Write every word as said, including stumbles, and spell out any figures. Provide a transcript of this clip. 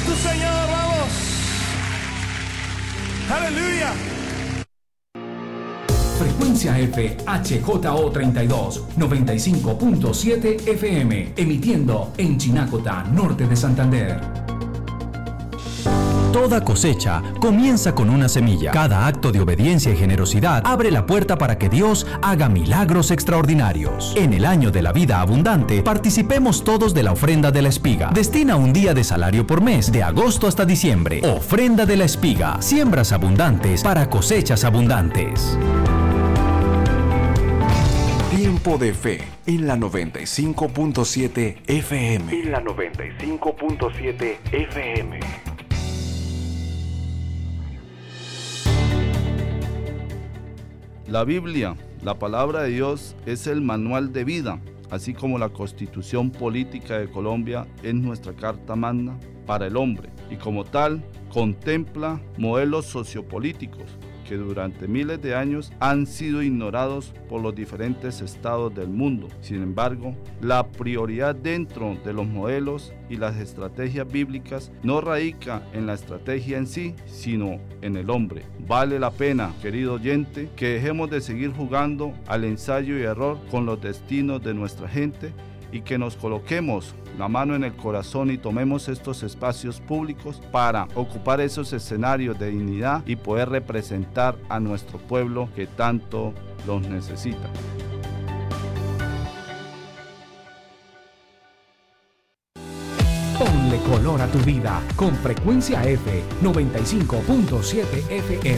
tu Señor, vamos. Aleluya. Frecuencia F H J O treinta y dos, noventa y cinco punto siete F M, emitiendo en Chinacota, norte de Santander. Toda cosecha comienza con una semilla. Cada acto de obediencia y generosidad abre la puerta para que Dios haga milagros extraordinarios. En el año de la vida abundante, participemos todos de la ofrenda de la espiga. Destina un día de salario por mes, de agosto hasta diciembre. Ofrenda de la espiga. Siembras abundantes para cosechas abundantes. Tiempo de Fe en la noventa y cinco punto siete F M. En la noventa y cinco punto siete F M. La Biblia, la palabra de Dios, es el manual de vida, así como la Constitución Política de Colombia es nuestra Carta Magna para el hombre, y como tal, contempla modelos sociopolíticos que durante miles de años han sido ignorados por los diferentes estados del mundo. Sin embargo, la prioridad dentro de los modelos y las estrategias bíblicas no radica en la estrategia en sí, sino en el hombre. Vale la pena, querido oyente, que dejemos de seguir jugando al ensayo y error con los destinos de nuestra gente y que nos coloquemos la mano en el corazón y tomemos estos espacios públicos para ocupar esos escenarios de dignidad y poder representar a nuestro pueblo que tanto los necesita. Ponle color a tu vida con Frecuencia F noventa y cinco punto siete F M.